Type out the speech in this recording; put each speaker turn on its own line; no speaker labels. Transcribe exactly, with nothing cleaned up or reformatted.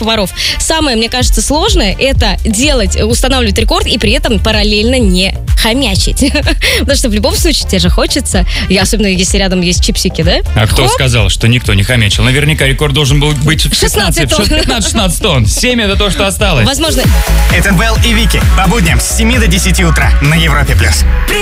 поваров. Самое, мне кажется, сложное — это делать, устанавливать рекорд и при этом параллельно не хомячить. Потому что в любом случае тебе же хочется, и особенно если рядом есть чипсики, да?
А кто
Хоп.
сказал, что никто не хомячил? Наверняка рекорд должен был быть в
шестнадцать тонн.
пятнадцать-шестнадцать тонн. семь это то, что осталось.
Возможно.
Это Белл и Вики. По будням с семи до десяти утра на Европе+. плюс.